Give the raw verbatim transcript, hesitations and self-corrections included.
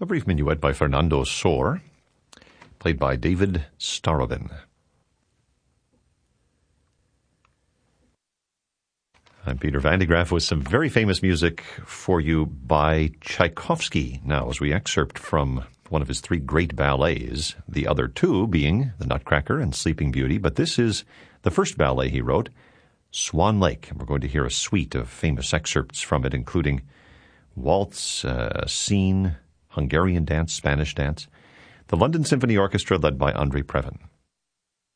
A brief minuet by Fernando Sor, played by David Starobin. I'm Peter Van de Graaff with some very famous music for you by Tchaikovsky now, as we excerpt from one of his three great ballets, the other two being The Nutcracker and Sleeping Beauty, but this is the first ballet he wrote, Swan Lake, and we're going to hear a suite of famous excerpts from it, including waltz, uh, scene, Hungarian dance, Spanish dance, the London Symphony Orchestra led by Andrei Previn.